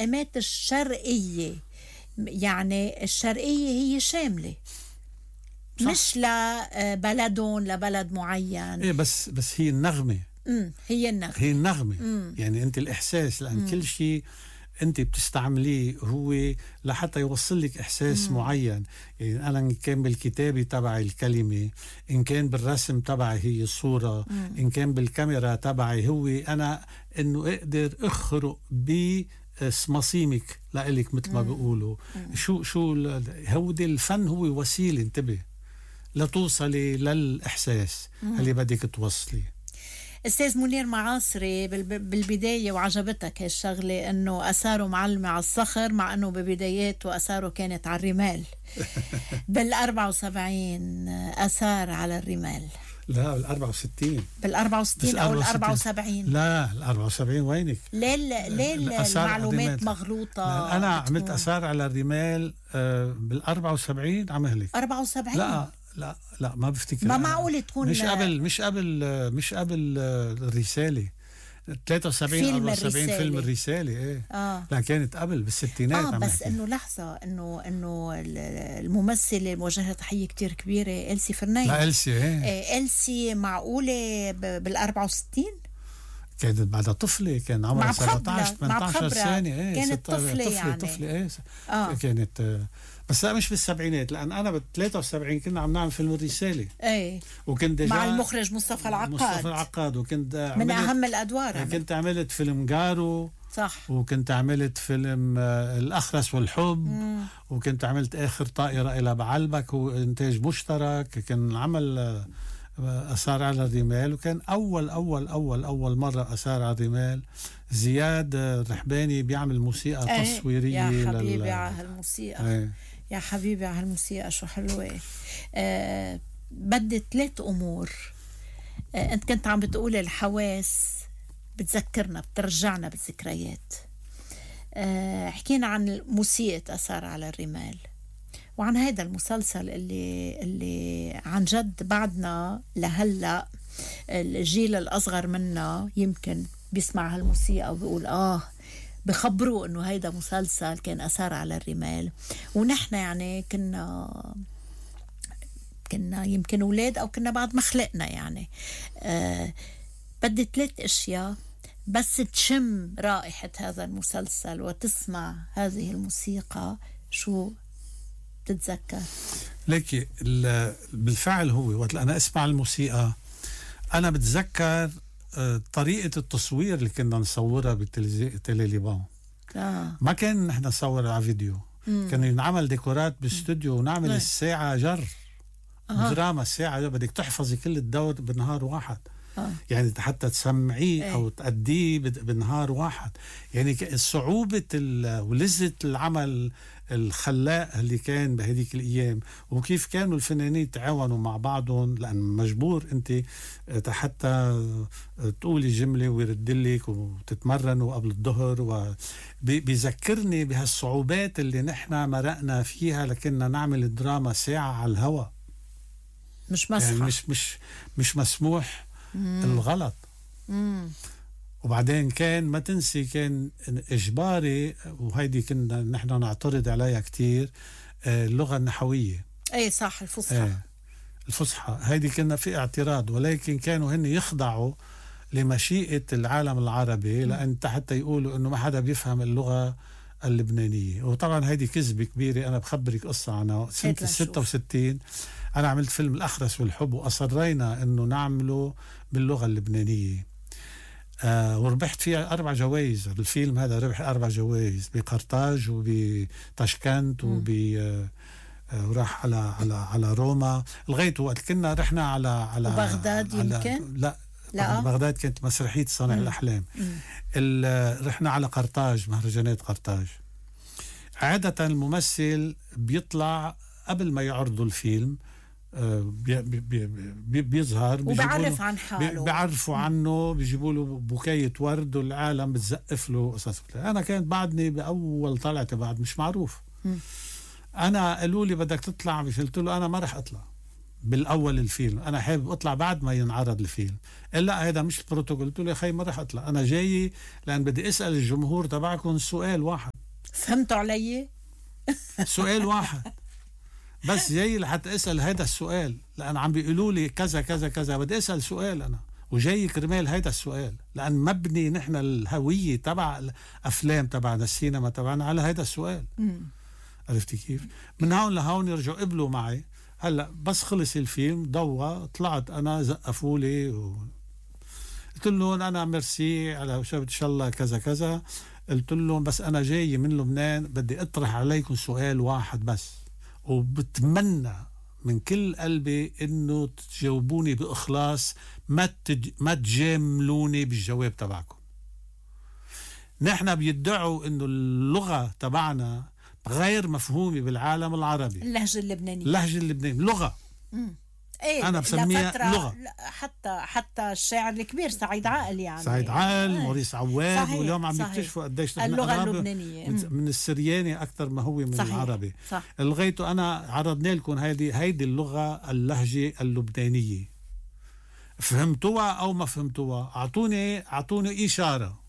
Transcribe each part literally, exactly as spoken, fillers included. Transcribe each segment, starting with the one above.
المقامات الشرقية، يعني الشرقية هي شاملة، صح. مش لبلدهم لبلد معين. إيه بس بس هي النغمة. امم هي النغمة هي النغمة مم. يعني أنت الإحساس، لأن مم. كل شيء أنت بتستعمليه هو لحتى يوصل لك إحساس مم. معين. يعني أنا إن كان بالكتابة تبعي الكلمة، إن كان بالرسم تبعي هي الصورة، مم. إن كان بالكاميرا تبعي هو أنا إنه أقدر أخرق ب مصيمك لإلك مثل ما بيقولوا. شو شو هودي الفن هو وسيلة، انتبه، لتوصلي للإحساس مم. اللي بدك توصلي. أستاذ منير معاصري، بالبداية وعجبتك هالشغلة إنه أثاره معلمة على الصخر، مع إنه ببداياته أثاره كانت على الرمال. بالأربعة وسبعين أثار على الرمال. لا بالأربعة وستين. بالأربعة وستين أو الأربعة وسبعين. لا الأربعة وسبعين وينك؟ ليه ليه المعلومات مغلوطة؟ أنا عملت أثار على الرمال بالأربعة وسبعين عمهلك. أربعة وسبعين. لا لا لا ما بفتكر. ما معقول تكون مش قبل مش قبل مش قبل الرسالة. ثلاثة وسبعين فيلم أربعة وسبعين الرسالة. فيلم الرسالة ايه آه. لا كانت قبل بالستينات. اه بس انه لحظة انه انه الممثلة الموجهة تحية كتير كبيرة إلسي فرناند. لا إلسي ايه آه إلسي معقولة بالأربعة وستين كانت بعدها طفلة، كان عمرها سبعتاشر ثمانية عشر سنة. ايه كانت طفلة, طفلة يعني طفلة ايه آه. كانت آه. بس لا مش بالسبعينات، لأن أنا بال ثلاثة وسبعين كنا عم نعمل فيلم الرسالة. ايه وكنت مع المخرج مصطفى العقاد. مصطفى العقاد وكنت من أهم الأدوار. عملت. كنت عملت فيلم جارو، صح. وكنت عملت فيلم الأخرس والحب. مم. وكنت عملت آخر طائرة إلى بعلبك، هو إنتاج مشترك. كان عمل أثار على الرمال، وكان أول أول أول أول مرة أثار على الرمال زياد الرحباني بيعمل موسيقى ايه تصويرية. يا حبيبي لل... على هالموسيقى. ايه. يا حبيبي على هالموسيقى شو حلوة. آه بدي ثلاث أمور. آه أنت كنت عم بتقول الحواس بتذكرنا بترجعنا بالذكريات. آه حكينا عن موسيقى أثار على الرمال، وعن هذا المسلسل اللي اللي عن جد بعدنا لهلا الجيل الأصغر منا يمكن بيسمع هالموسيقى وبيقول آه بخبروا إنه هيدا مسلسل كان أثار على الرمال. ونحن يعني كنا كنا يمكن أولاد أو كنا بعد ما خلقنا يعني. آه بدي ثلاث أشياء بس تشم رائحة هذا المسلسل وتسمع هذه الموسيقى، شو تتذكر؟ لكن بالفعل هو وقت أنا أسمع الموسيقى أنا بتذكر طريقة التصوير اللي كنا نصورها بالتلي ليبان. آه. ما كان نحن نصور على فيديو. مم. كان ينعمل ديكورات باستوديو ونعمل مم. الساعة جر. آه. دراما الساعة بدك تحفظي كل الدور بنهار واحد. آه. يعني حتى تسمعيه ايه. أو تأديه بنهار واحد. يعني صعوبة ولذة العمل الخلاق اللي كان بهذيك الأيام، وكيف كانوا الفنانين يتعاونوا مع بعضهم، لأن مجبور أنت حتى تقولي جملة ويردلك وتتمرنوا قبل الظهر. وبيذكرني بهالصعوبات اللي نحن مرقنا فيها لكننا نعمل الدراما ساعة على الهواء. مش مسرح. يعني مش مش مش مسموح. مم. الغلط. مم. وبعدين كان ما تنسي كان إجباري، وهيدي كنا نحن نعترض عليها كتير، اللغة النحوية. اي صح الفصحى. ايه الفصحى هيدي كنا في اعتراض، ولكن كانوا هن يخضعوا لمشيئة العالم العربي لأن حتى يقولوا إنه ما حدا بيفهم اللغة اللبنانية. وطبعا هيدي كذبة كبيرة. أنا بخبرك قصة عنها. سنة ستة وستين أنا عملت فيلم الأخرس والحب، وأصرينا إنه نعمله باللغة اللبنانية. آه وربحت فيها أربع جوائز. الفيلم هذا ربح أربع جوائز بقرطاج وبتاشكنت وب آه وراح على على على روما لغاية وقت كنا رحنا على على وبغداد يمكن. لا لا بغداد كانت مسرحية صانع مم. الأحلام. رحنا على قرطاج، مهرجانات قرطاج. عادة الممثل بيطلع قبل ما يعرضوا الفيلم، بي بي بي بيظهر وبيعرف عن حاله، بيعرفوا عنه، بيجيبوا له بوكاية ورد والعالم بتزقف له قصص. أنا كانت بعدني بأول طلعت بعد مش معروف. م. أنا قالوا لي بدك تطلع، قلت له أنا ما رح أطلع بالأول الفيلم، أنا حابب أطلع بعد ما ينعرض الفيلم. إلا هذا مش البروتوكول. قلت له يا خي ما رح أطلع، أنا جاي لأن بدي أسأل الجمهور تبعكم سؤال واحد، فهمتوا علي؟ سؤال واحد بس جاي لحتى اسال هذا السؤال، لان عم بيقولوا لي كذا كذا كذا، بدي اسال سؤال انا وجاي كرمال هيدا السؤال، لان مبني نحن الهويه تبع الافلام تبعنا السينما تبعنا على هيدا السؤال. مم. عرفتي كيف؟ من هون لهون يرجعوا قبلوا معي. هلا بس خلص الفيلم ضوى، طلعت انا زقفوا لي و... قلت لهم انا ميرسي على شو ان شاء الله كذا كذا. قلت لهم بس انا جاي من لبنان بدي اطرح عليكم سؤال واحد بس، وبتمنى من كل قلبي انه تجاوبوني باخلاص، ما تج... ما تجاملوني بالجواب تبعكم. نحن بيدعوا انه اللغه تبعنا غير مفهومه بالعالم العربي. اللهجه اللبنانيه اللهجه اللبنانيه لغه. مم. ايه انا بسميها لغه. حتى حتى الشاعر الكبير سعيد عاقل يعني سعيد عاقل، ايه. موريس عواد، صحيح. واليوم عم صحيح. يكتشفوا قديش اللغه اللبنانيه من, من السرياني اكثر ما هو من صحيح. العربي. صح. لغيته انا عرضنا لكم هيدي هيدي اللغه اللهجه اللبنانيه. فهمتوها او ما فهمتوها؟ اعطوني اعطوني اشاره.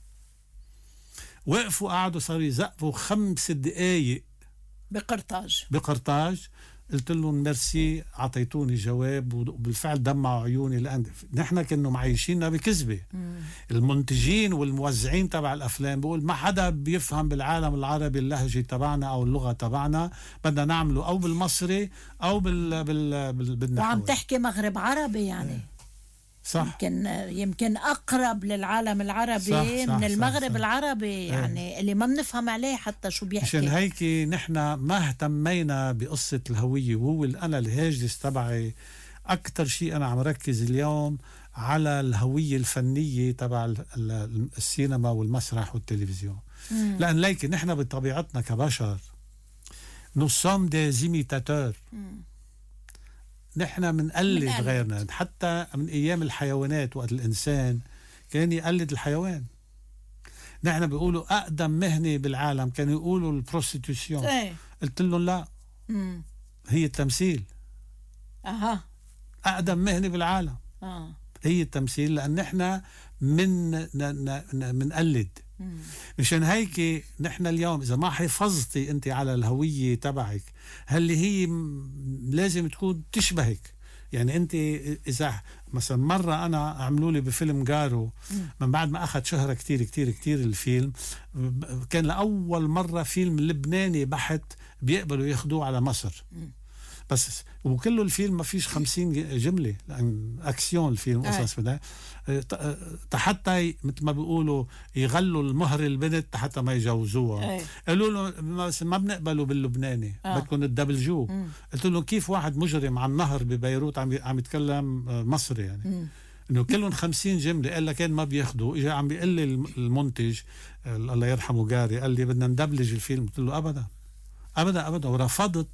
وقفوا قعدوا صاروا يزقفوا خمس دقائق بقرطاج بقرطاج. قلت لهم ميرسي، اعطيتوني جواب وبالفعل دمعوا عيوني، لان نحن كنا معيشيننا بكذبه. المنتجين والموزعين تبع الافلام بيقول ما حدا بيفهم بالعالم العربي اللهجه تبعنا او اللغه تبعنا، بدنا نعمله او بالمصري او بال بال, بال... بالنحو. وعم تحكي مغرب عربي يعني. صح. يمكن يمكن اقرب للعالم العربي صح صح من المغرب صح صح. العربي يعني. اه. اللي ما بنفهم عليه حتى شو بيحكي. عشان هيك نحن ما اهتمينا بقصه الهويه، وهو انا الهاجس تبعي اكثر شيء انا عم ركز اليوم على الهويه الفنيه تبع السينما والمسرح والتلفزيون. مم. لان ليك نحن بطبيعتنا كبشر nous sommes des imitateurs. نحن منقلد غيرنا، حتى من ايام الحيوانات وقت الانسان كان يقلد الحيوان. نحن بيقولوا اقدم مهنه بالعالم كانوا يقولوا البروستيتيوشن. ايه. قلت لهم لا. مم. هي التمثيل. اها اقدم مهنه بالعالم. اه هي التمثيل، لان نحن من منقلد. مشان هيك نحن اليوم اذا ما حافظتي انت على الهويه تبعك، هل هي لازم تكون تشبهك. يعني انت اذا مثلا مره انا عملوا لي بفيلم جارو من بعد ما اخذ شهره كتير كتير كتير الفيلم، كان لاول مره فيلم لبناني بحت بيقبلوا ياخدوه على مصر. بس وكله الفيلم ما فيش خمسين جمله، لان اكسيون الفيلم قصص بدها حتى مثل ما بيقولوا يغلوا المهر البنت حتى ما يجوزوها. قالوا له ما بنقبله باللبناني. آه. بدكم تدبلجوه. قلت لهم كيف واحد مجرم على النهر ببيروت عم عم يتكلم مصري يعني. مم. انه كلهم خمسين جمله، قال لك كان ما بياخذوا. اجى عم بيقول لي المنتج الله يرحمه جاري، قال لي بدنا ندبلج الفيلم. قلت له ابدا ابدا ابدا، ورفضت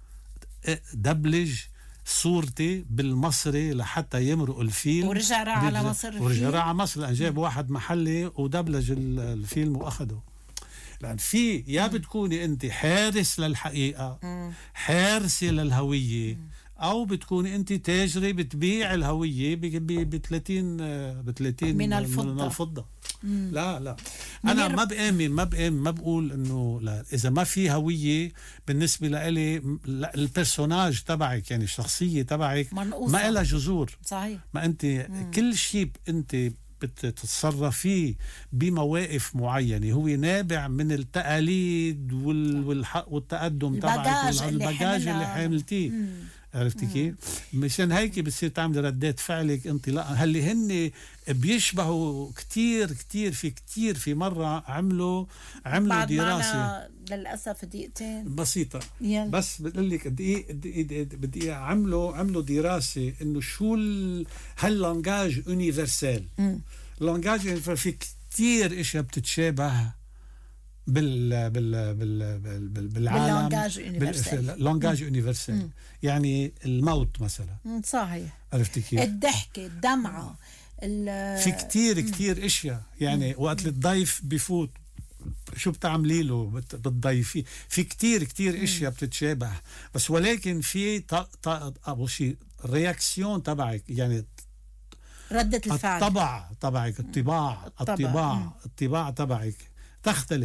دبلج صورتي بالمصري لحتى يمرقوا الفيلم. ورجع راح على مصر. ورجع راح على مصر لأن جاب واحد محلي ودبلج الفيلم واخده. لأن في يا بتكوني أنت حارس للحقيقة، حارسة للهوية، أو بتكوني أنت تاجرة بتبيع الهوية ب ثلاثين ب ثلاثين من الفضة, من الفضة. لا لا انا ما بآمن ما بآمن ما بقول انه لا، اذا ما في هويه بالنسبه لإلي البرسوناج تبعك يعني الشخصيه تبعك ما لها جذور. صحيح. ما انت مم. كل شيء انت بتتصرفيه بمواقف معينه هو نابع من التقاليد وال... والتقدم تبعك والباجاج اللي حاملتيه. عرفتي كيف؟ مشان هيك بتصير تعمل ردات فعلك انت. لا هل هن بيشبهوا كتير كتير في كتير في مرة عملوا عملوا دراسة للأسف دقيقتين بسيطة. يلا. بس بدي لك قد ايه بدي ايه عملوا عملوا دراسة انه شو هاللانجاج يونيفرسال. اللانجاج في كتير اشياء بتتشابه بال بال بال بال بالعالم باللانجاج يونيفرسال. يعني الموت مثلا. صحيح. عرفتي كيف؟ الضحكة، الدمعة، في كتير كتير اشياء يعني. مم. وقت الضيف بفوت شو بتعملي له بالضيف، في كتير كتير اشياء بتتشابه. بس ولكن في اول شيء الرياكسيون تبعك يعني ردة الفعل، الطبع تبعك، الطباع الطباع الطباع تبعك تختلف.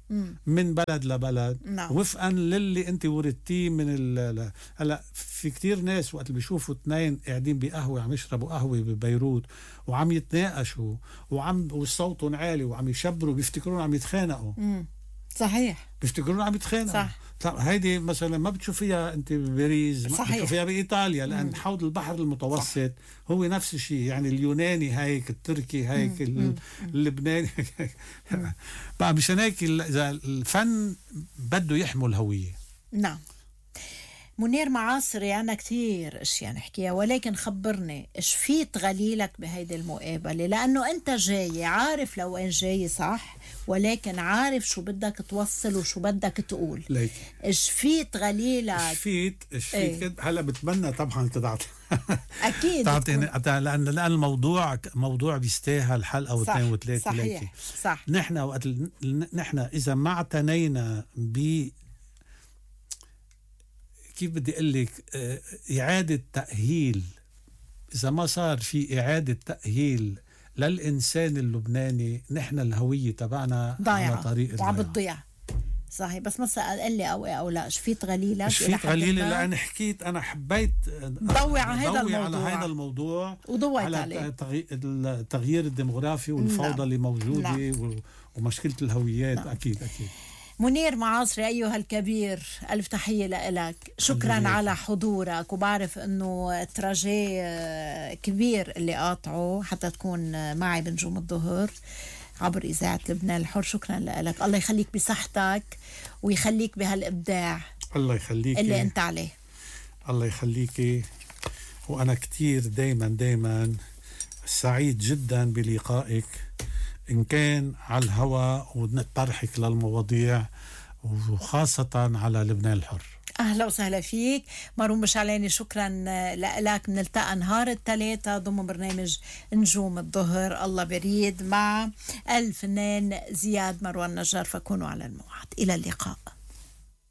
من بلد لبلد نعم. وفقا للي انت وردتيه من ال... هلا في كتير ناس وقت اللي بيشوفوا اثنين قاعدين بقهوه عم يشربوا قهوه ببيروت وعم يتناقشوا وعم وصوتهم عالي وعم يشبروا بيفتكرون عم يتخانقوا. مم. صحيح. بيفتكرون عم يتخانقوا. صح. طب هيدي مثلا ما بتشوفيها انت بباريس، ما بتشوفيها بايطاليا، لان مم. حوض البحر المتوسط صح. هو نفس الشيء، يعني اليوناني هيك، التركي هيك، مم. اللبناني بقى. مشان هيك اذا الفن بده يحمل هويه. نعم. منير معاصري، أنا كتير أشياء نحكيها، ولكن خبرني إيش في تغليلك بهيدي المقابلة، لأنه أنت جاي عارف لو وين جاي صح، ولكن عارف شو بدك توصل وشو بدك تقول. ليك إيش في تغليلك؟ إيش فيت إيش فيت ايه؟ هلا بتمنى طبعا تعطي أكيد تعطيني، لأن لأن الموضوع موضوع بيستاهل حلقة واثنين وثلاثة. صحيح ليكي. صح. نحن وقت نحن إذا ما اعتنينا ب كيف بدي أقول لك إعادة تأهيل، إذا ما صار في إعادة تأهيل للإنسان اللبناني، نحن الهوية تبعنا على طريق وعم بتضيع. صحيح. بس مثلا قال لي أو أو لا إيش في تغليلك؟ إيش في تغليلي؟ لأن حكيت أنا حبيت ضوي على هذا الموضوع على هذا الموضوع وضويت على التغيير الديموغرافي والفوضى اللي موجودة. لا. ومشكلة الهويات. لا. أكيد أكيد. منير معاصري أيها الكبير، ألف تحية لك، شكرا على حضورك، وبعرف أنه تراجي كبير اللي قاطعه حتى تكون معي بنجوم الظهر عبر إذاعة لبنان الحر. شكرا لك، الله يخليك بصحتك ويخليك بهالإبداع الله يخليك اللي أنت عليه. الله يخليكي، وأنا كتير دايما دايما سعيد جدا بلقائك، إن كان على الهواء ونطرحك للمواضيع، وخاصة على لبنان الحر. أهلا وسهلا فيك مارون بشعلاني، شكرا لك. نلتقى نهار الثلاثاء ضمن برنامج نجوم الظهر الله بريد مع الفنان زياد مروان نجار، فكونوا على الموعد. إلى اللقاء.